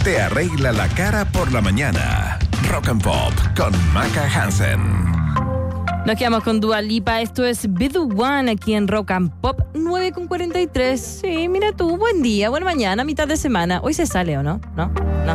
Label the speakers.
Speaker 1: te arregla la cara por la mañana. Rock and Pop con Maca Hansen.
Speaker 2: Nos quedamos con Dua Lipa. Esto es Be The One aquí en Rock and Pop 9:43. Sí, mira tú, buen día, buena mañana, mitad de semana. Hoy se sale, ¿o no? No.